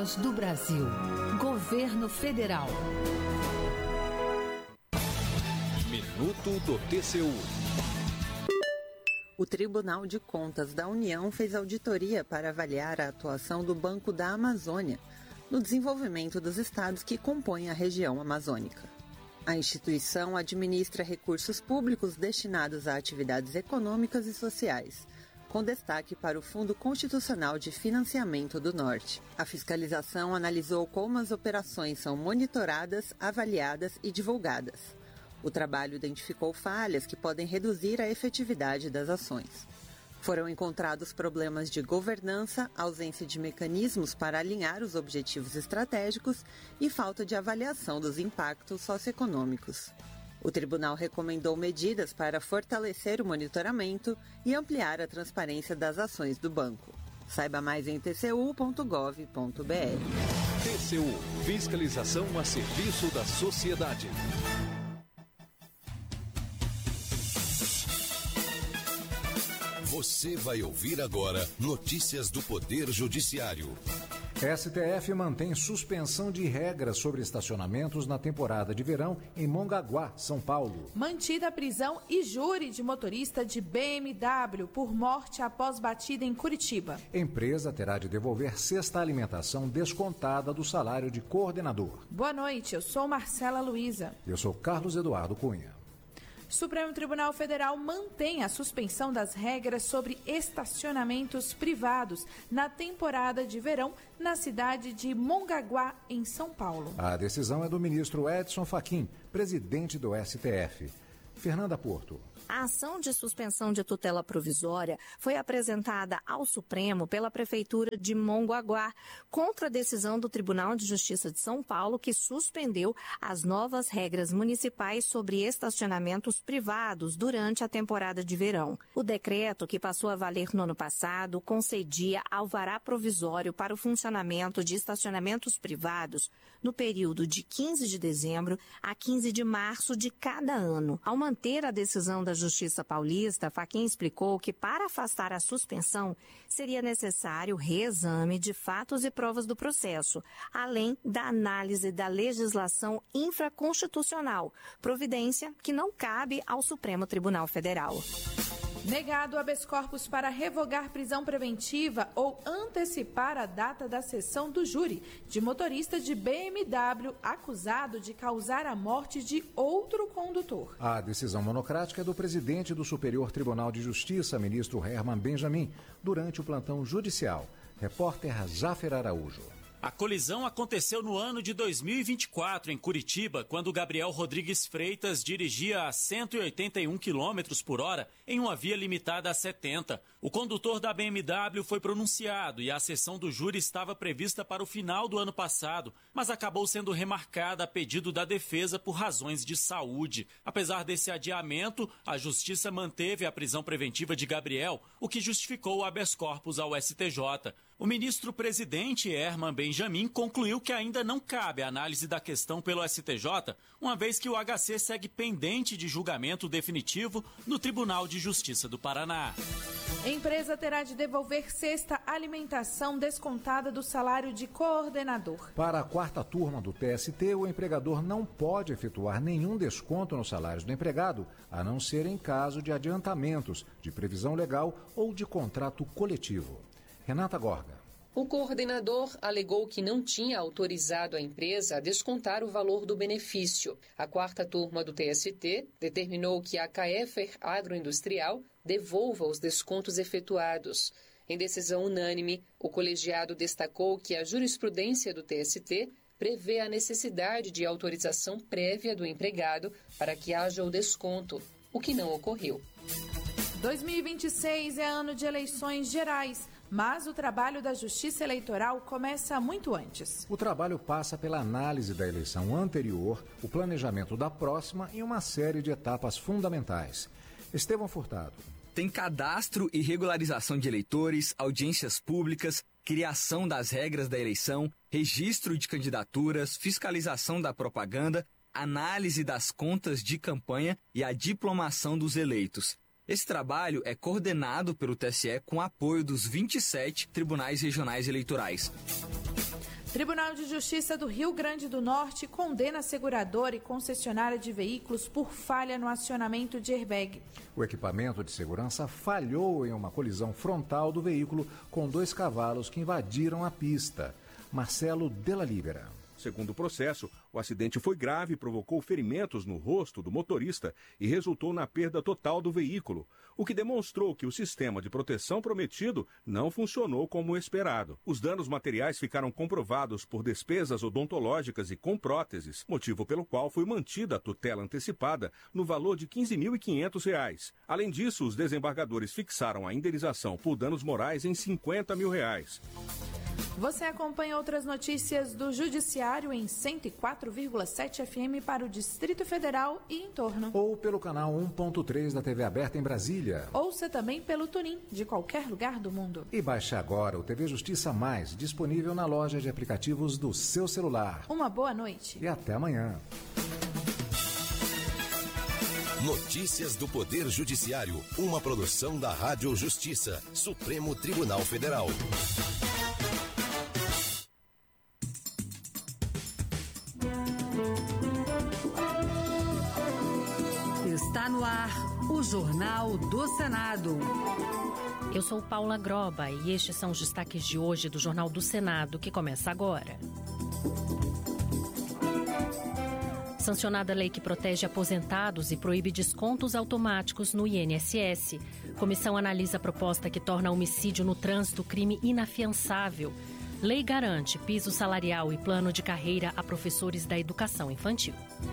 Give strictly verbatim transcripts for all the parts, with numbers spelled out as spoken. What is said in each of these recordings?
Voz do Brasil. Governo Federal. Minuto do T C U. O Tribunal de Contas da União fez auditoria para avaliar a atuação do Banco da Amazônia no desenvolvimento dos estados que compõem a região amazônica. A instituição administra recursos públicos destinados a atividades econômicas e sociais, com destaque para o Fundo Constitucional de Financiamento do Norte. A fiscalização analisou como as operações são monitoradas, avaliadas e divulgadas. O trabalho identificou falhas que podem reduzir a efetividade das ações. Foram encontrados problemas de governança, ausência de mecanismos para alinhar os objetivos estratégicos e falta de avaliação dos impactos socioeconômicos. O tribunal recomendou medidas para fortalecer o monitoramento e ampliar a transparência das ações do banco. Saiba mais em t c u ponto gov ponto b r. T C U, fiscalização a serviço da sociedade. Você vai ouvir agora notícias do Poder Judiciário. S T F mantém suspensão de regras sobre estacionamentos na temporada de verão em Mongaguá, São Paulo. Mantida a prisão e júri de motorista de B M W por morte após batida em Curitiba. Empresa terá de devolver cesta alimentação descontada do salário de coordenador. Boa noite, eu sou Marcela Luiza. Eu sou Carlos Eduardo Cunha. Supremo Tribunal Federal mantém a suspensão das regras sobre estacionamentos privados na temporada de verão na cidade de Mongaguá, em São Paulo. A decisão é do ministro Edson Fachin, presidente do S T F. Fernanda Porto. A ação de suspensão de tutela provisória foi apresentada ao Supremo pela Prefeitura de Mongaguá contra a decisão do Tribunal de Justiça de São Paulo, que suspendeu as novas regras municipais sobre estacionamentos privados durante a temporada de verão. O decreto, que passou a valer no ano passado, concedia alvará provisório para o funcionamento de estacionamentos privados no período de quinze de dezembro a quinze de março de cada ano. Ao manter a decisão da Justiça Paulista, Fachin explicou que para afastar a suspensão seria necessário reexame de fatos e provas do processo, além da análise da legislação infraconstitucional, providência que não cabe ao Supremo Tribunal Federal. Negado habeas corpus para revogar prisão preventiva ou antecipar a data da sessão do júri de motorista de B M W acusado de causar a morte de outro condutor. A decisão monocrática é do presidente do Superior Tribunal de Justiça, ministro Herman Benjamin, durante o plantão judicial. Repórter Jáfer Araújo. A colisão aconteceu no ano de dois mil e vinte e quatro, em Curitiba, quando Gabriel Rodrigues Freitas dirigia a cento e oitenta e um quilômetros por hora em uma via limitada a setenta. O condutor da B M W foi pronunciado e a sessão do júri estava prevista para o final do ano passado, mas acabou sendo remarcada a pedido da defesa por razões de saúde. Apesar desse adiamento, a Justiça manteve a prisão preventiva de Gabriel, o que justificou o habeas corpus ao S T J. O ministro-presidente Herman Benjamin concluiu que ainda não cabe a análise da questão pelo S T J, uma vez que o H C segue pendente de julgamento definitivo no Tribunal de Justiça do Paraná. A empresa terá de devolver cesta alimentação descontada do salário de coordenador. Para a quarta turma do T S T, o empregador não pode efetuar nenhum desconto nos salários do empregado, a não ser em caso de adiantamentos, de previsão legal ou de contrato coletivo. Renata Gorga. O coordenador alegou que não tinha autorizado a empresa a descontar o valor do benefício. A quarta turma do T S T determinou que a Caefer Agroindustrial devolva os descontos efetuados. Em decisão unânime, o colegiado destacou que a jurisprudência do T S T prevê a necessidade de autorização prévia do empregado para que haja o desconto, o que não ocorreu. dois mil e vinte e seis é ano de eleições gerais, mas o trabalho da Justiça Eleitoral começa muito antes. O trabalho passa pela análise da eleição anterior, o planejamento da próxima e uma série de etapas fundamentais. Estevão Furtado. Tem cadastro e regularização de eleitores, audiências públicas, criação das regras da eleição, registro de candidaturas, fiscalização da propaganda, análise das contas de campanha e a diplomação dos eleitos. Esse trabalho é coordenado pelo T S E com apoio dos vinte e sete tribunais regionais eleitorais. Tribunal de Justiça do Rio Grande do Norte condena a seguradora e concessionária de veículos por falha no acionamento de airbag. O equipamento de segurança falhou em uma colisão frontal do veículo com dois cavalos que invadiram a pista. Marcelo Della Libera. Segundo o processo, o acidente foi grave e provocou ferimentos no rosto do motorista e resultou na perda total do veículo, o que demonstrou que o sistema de proteção prometido não funcionou como esperado. Os danos materiais ficaram comprovados por despesas odontológicas e com próteses, motivo pelo qual foi mantida a tutela antecipada no valor de quinze mil e quinhentos reais. Além disso, os desembargadores fixaram a indenização por danos morais em cinquenta mil reais. Você acompanha outras notícias do Judiciário em cento e quatro vírgula sete F M para o Distrito Federal e em torno. Ou pelo canal um ponto três da T V aberta em Brasília. Ouça também pelo TuneIn, de qualquer lugar do mundo. E baixe agora o T V Justiça Mais, disponível na loja de aplicativos do seu celular. Uma boa noite. E até amanhã. Notícias do Poder Judiciário, uma produção da Rádio Justiça, Supremo Tribunal Federal. Está no ar o Jornal do Senado. Eu sou Paula Groba e estes são os destaques de hoje do Jornal do Senado, que começa agora. Sancionada a lei que protege aposentados e proíbe descontos automáticos no I N S S. Comissão analisa a proposta que torna homicídio no trânsito crime inafiançável. Lei garante piso salarial e plano de carreira a professores da educação infantil.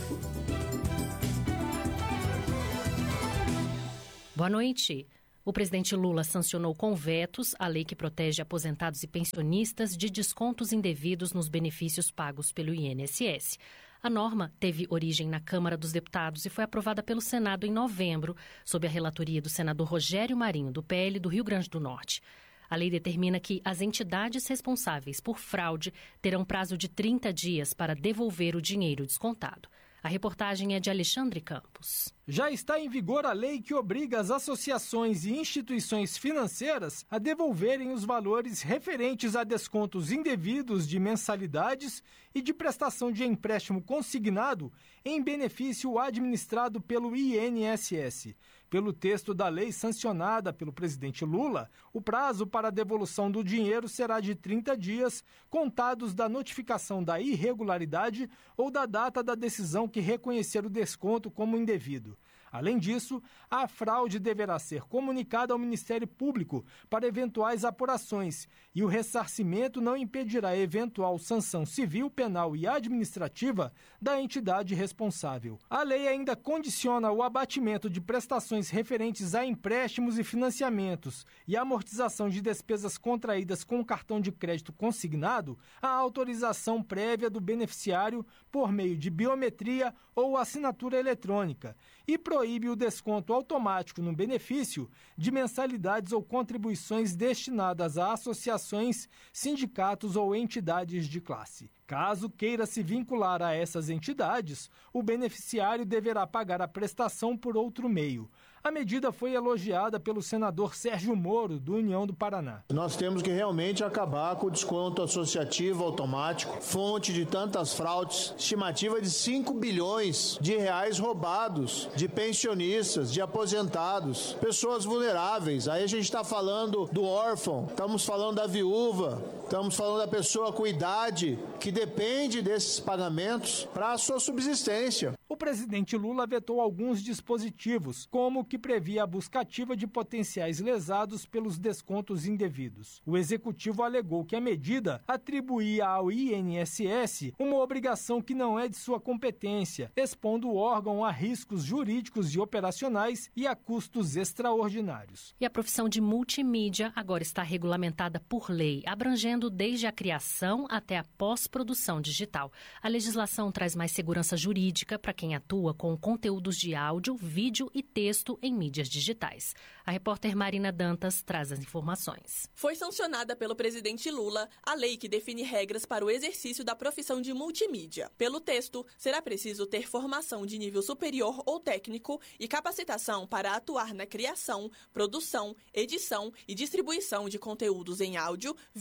Boa noite. O presidente Lula sancionou com vetos a lei que protege aposentados e pensionistas de descontos indevidos nos benefícios pagos pelo I N S S. A norma teve origem na Câmara dos Deputados e foi aprovada pelo Senado em novembro, sob a relatoria do senador Rogério Marinho, do P L do Rio Grande do Norte. A lei determina que as entidades responsáveis por fraude terão prazo de trinta dias para devolver o dinheiro descontado. A reportagem é de Alexandre Campos. Já está em vigor a lei que obriga as associações e instituições financeiras a devolverem os valores referentes a descontos indevidos de mensalidades e de prestação de empréstimo consignado em benefício administrado pelo I N S S. Pelo texto da lei sancionada pelo presidente Lula, o prazo para a devolução do dinheiro será de trinta dias, contados da notificação da irregularidade ou da data da decisão que reconhecer o desconto como indevido. Além disso, a fraude deverá ser comunicada ao Ministério Público para eventuais apurações e o ressarcimento não impedirá eventual sanção civil, penal e administrativa da entidade responsável. A lei ainda condiciona o abatimento de prestações referentes a empréstimos e financiamentos e a amortização de despesas contraídas com cartão de crédito consignado à autorização prévia do beneficiário por meio de biometria ou assinatura eletrônica e proíbe o desconto automático no benefício de mensalidades ou contribuições destinadas a associações, sindicatos ou entidades de classe. Caso queira se vincular a essas entidades, o beneficiário deverá pagar a prestação por outro meio. A medida foi elogiada pelo senador Sérgio Moro, do União do Paraná. Nós temos que realmente acabar com o desconto associativo automático, fonte de tantas fraudes, estimativa de cinco bilhões de reais roubados de pensionistas, de aposentados, pessoas vulneráveis. Aí a gente está falando do órfão, estamos falando da viúva, estamos falando da pessoa com idade que depende desses pagamentos para a sua subsistência. O presidente Lula vetou alguns dispositivos, como o que previa a busca ativa de potenciais lesados pelos descontos indevidos. O executivo alegou que a medida atribuía ao I N S S uma obrigação que não é de sua competência, expondo o órgão a riscos jurídicos e operacionais e a custos extraordinários. E a profissão de multimídia agora está regulamentada por lei, abrangendo desde a criação até a pós-produção digital. A legislação traz mais segurança jurídica para quem atua com conteúdos de áudio, vídeo e texto em mídias digitais. A repórter Marina Dantas traz as informações. Foi sancionada pelo presidente Lula a lei que define regras para o exercício da profissão de multimídia. Pelo texto, será preciso ter formação de nível superior ou técnico e capacitação para atuar na criação, produção, edição e distribuição de conteúdos em áudio, vídeo,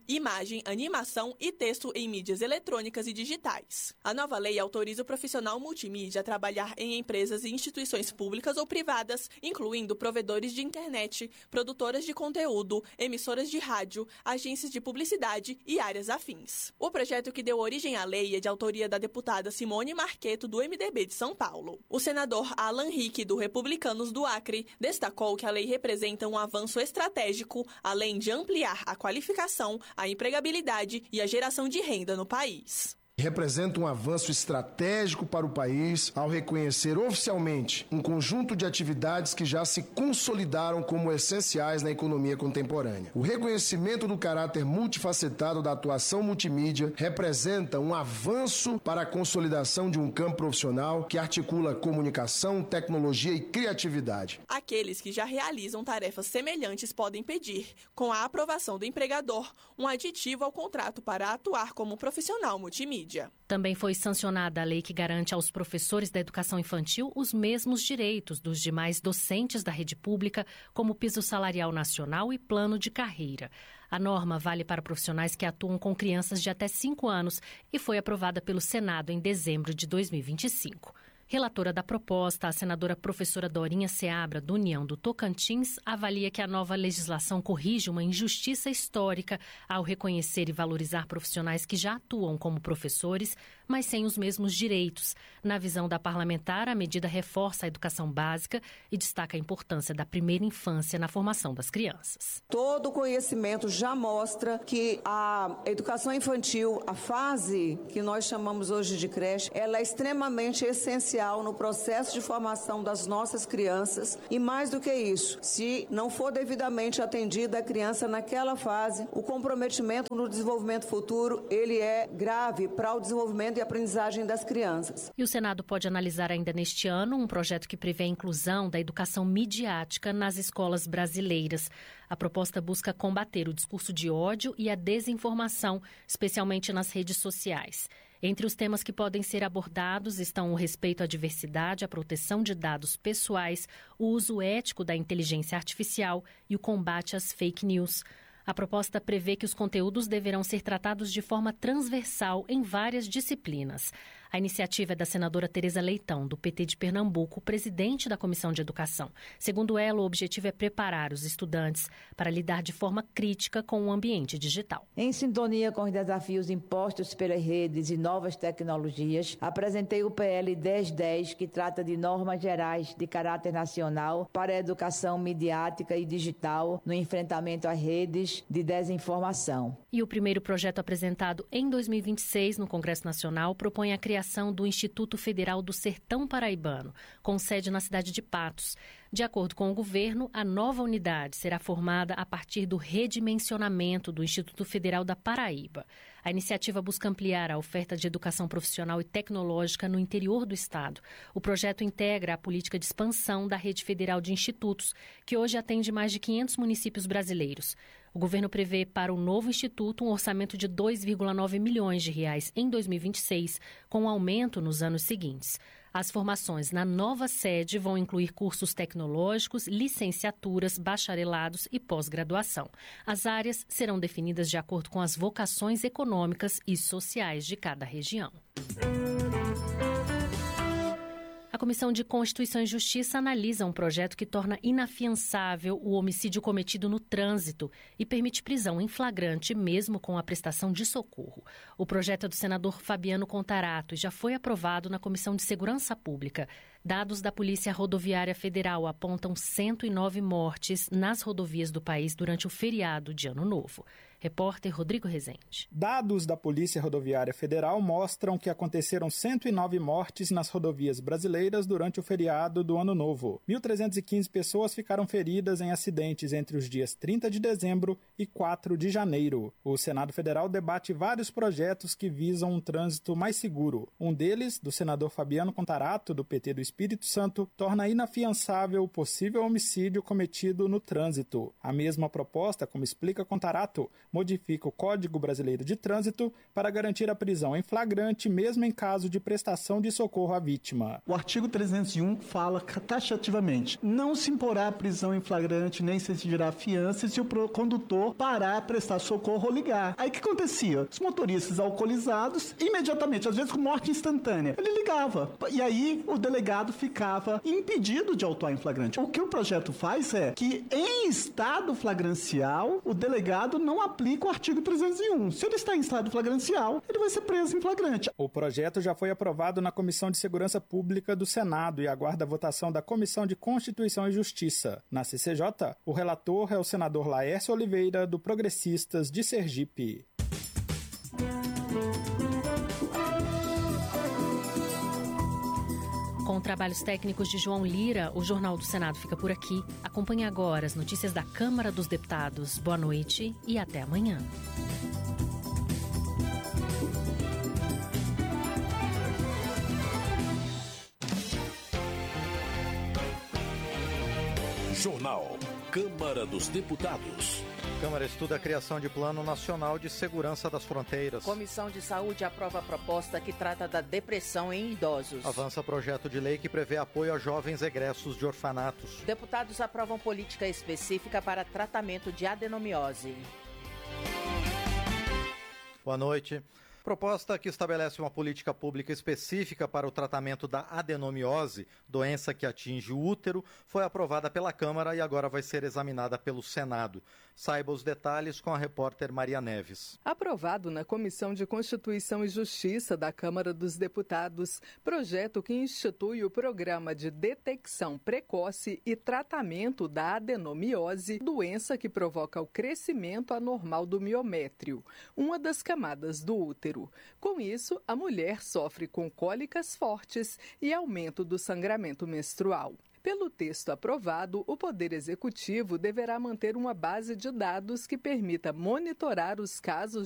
imagem, animação e texto em mídias eletrônicas e digitais. A nova lei autoriza o profissional multimídia a trabalhar em empresas e instituições públicas ou privadas, incluindo provedores de internet, produtoras de conteúdo, emissoras de rádio, agências de publicidade e áreas afins. O projeto que deu origem à lei é de autoria da deputada Simone Marqueto, do M D B de São Paulo. O senador Alan Rick, do Republicanos do Acre, destacou que a lei representa um avanço estratégico, além de ampliar a qualificação, a empregabilidade e a geração de renda no país. Representa um avanço estratégico para o país ao reconhecer oficialmente um conjunto de atividades que já se consolidaram como essenciais na economia contemporânea. O reconhecimento do caráter multifacetado da atuação multimídia representa um avanço para a consolidação de um campo profissional que articula comunicação, tecnologia e criatividade. Aqueles que já realizam tarefas semelhantes podem pedir, com a aprovação do empregador, um aditivo ao contrato para atuar como profissional multimídia. Também foi sancionada a lei que garante aos professores da educação infantil os mesmos direitos dos demais docentes da rede pública, como piso salarial nacional e plano de carreira. A norma vale para profissionais que atuam com crianças de até cinco anos e foi aprovada pelo Senado em dezembro de dois mil e vinte e cinco. Relatora da proposta, a senadora professora Dorinha Seabra, do União do Tocantins, avalia que a nova legislação corrige uma injustiça histórica ao reconhecer e valorizar profissionais que já atuam como professores, mas sem os mesmos direitos. Na visão da parlamentar, a medida reforça a educação básica e destaca a importância da primeira infância na formação das crianças. Todo o conhecimento já mostra que a educação infantil, a fase que nós chamamos hoje de creche, ela é extremamente essencial no processo de formação das nossas crianças e, mais do que isso, se não for devidamente atendida a criança naquela fase, o comprometimento no desenvolvimento futuro, ele é grave para o desenvolvimento e aprendizagem das crianças. E o Senado pode analisar ainda neste ano um projeto que prevê a inclusão da educação midiática nas escolas brasileiras. A proposta busca combater o discurso de ódio e a desinformação, especialmente nas redes sociais. Entre os temas que podem ser abordados estão o respeito à diversidade, a proteção de dados pessoais, o uso ético da inteligência artificial e o combate às fake news. A proposta prevê que os conteúdos deverão ser tratados de forma transversal em várias disciplinas. A iniciativa é da senadora Tereza Leitão, do P T de Pernambuco, presidente da Comissão de Educação. Segundo ela, o objetivo é preparar os estudantes para lidar de forma crítica com o ambiente digital. Em sintonia com os desafios impostos pelas redes e novas tecnologias, apresentei o P L dez dez, que trata de normas gerais de caráter nacional para a educação midiática e digital no enfrentamento às redes de desinformação. E o primeiro projeto apresentado em dois mil e vinte e seis no Congresso Nacional propõe a criação do Instituto Federal do Sertão Paraibano, com sede na cidade de Patos. De acordo com o governo, a nova unidade será formada a partir do redimensionamento do Instituto Federal da Paraíba. A iniciativa busca ampliar a oferta de educação profissional e tecnológica no interior do estado. O projeto integra a política de expansão da rede federal de institutos, que hoje atende mais de quinhentos municípios brasileiros. O governo prevê para o novo instituto um orçamento de dois vírgula nove milhões de reais em dois mil e vinte e seis, com um aumento nos anos seguintes. As formações na nova sede vão incluir cursos tecnológicos, licenciaturas, bacharelados e pós-graduação. As áreas serão definidas de acordo com as vocações econômicas e sociais de cada região. A Comissão de Constituição e Justiça analisa um projeto que torna inafiançável o homicídio cometido no trânsito e permite prisão em flagrante mesmo com a prestação de socorro. O projeto é do senador Fabiano Contarato e já foi aprovado na Comissão de Segurança Pública. Dados da Polícia Rodoviária Federal apontam cento e nove mortes nas rodovias do país durante o feriado de Ano Novo. Repórter Rodrigo Rezende. Dados da Polícia Rodoviária Federal mostram que aconteceram cento e nove mortes nas rodovias brasileiras durante o feriado do Ano Novo. mil trezentas e quinze pessoas ficaram feridas em acidentes entre os dias trinta de dezembro e quatro de janeiro. O Senado Federal debate vários projetos que visam um trânsito mais seguro. Um deles, do senador Fabiano Contarato, do P T do Espírito Santo, torna inafiançável o possível homicídio cometido no trânsito. A mesma proposta, como explica Contarato, modifica o Código Brasileiro de Trânsito para garantir a prisão em flagrante, mesmo em caso de prestação de socorro à vítima. O artigo trezentos e um fala taxativamente: não se imporá prisão em flagrante, nem se exigirá fiança se o condutor parar, prestar socorro ou ligar. Aí o que acontecia? Os motoristas alcoolizados, imediatamente, às vezes com morte instantânea, ele ligava. E aí o delegado ficava impedido de autuar em flagrante. O que o projeto faz é que, em estado flagrancial, o delegado não aplica o artigo trezentos e um. Se ele está em estado flagrancial, ele vai ser preso em flagrante. O projeto já foi aprovado na Comissão de Segurança Pública do Senado e aguarda a votação da Comissão de Constituição e Justiça. Na C C J, o relator é o senador Laércio Oliveira, do Progressistas de Sergipe. Com trabalhos técnicos de João Lira, o Jornal do Senado fica por aqui. Acompanhe agora as notícias da Câmara dos Deputados. Boa noite e até amanhã. Jornal Câmara dos Deputados. Câmara estuda a criação de Plano Nacional de Segurança das Fronteiras. Comissão de Saúde aprova a proposta que trata da depressão em idosos. Avança projeto de lei que prevê apoio a jovens egressos de orfanatos. Deputados aprovam política específica para tratamento de adenomiose. Boa noite. Proposta que estabelece uma política pública específica para o tratamento da adenomiose, doença que atinge o útero, foi aprovada pela Câmara e agora vai ser examinada pelo Senado. Saiba os detalhes com a repórter Maria Neves. Aprovado na Comissão de Constituição e Justiça da Câmara dos Deputados, projeto que institui o Programa de Detecção Precoce e Tratamento da Adenomiose, doença que provoca o crescimento anormal do miométrio, uma das camadas do útero. Com isso, a mulher sofre com cólicas fortes e aumento do sangramento menstrual. Pelo texto aprovado, o Poder Executivo deverá manter uma base de dados que permita monitorar os casos